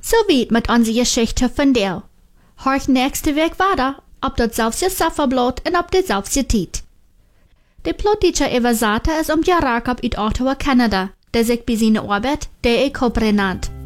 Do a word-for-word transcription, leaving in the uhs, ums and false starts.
So weit mit onze Geschichte van deel. Horch nächste week verder, op datzelfde Safferblad en op dezelfde tijd. De plotische Evasator is om Jarakab uit Ottawa, Canada, der sich bei seiner Arbeit der E-Copre nannt.